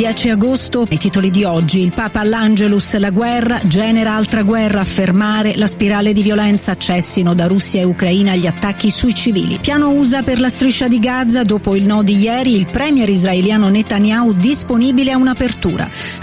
10 agosto. I titoli di oggi: il Papa all'Angelus, la guerra genera altra guerra, fermare la spirale di violenza, cessino da Russia e Ucraina gli attacchi sui civili. Piano USA per la striscia di Gaza, dopo il no di ieri il premier israeliano Netanyahu disponibile a un'apertura.